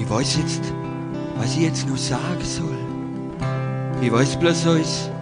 ich weiß jetzt, was ich jetzt noch sagen soll. Ich weiß bloß eins,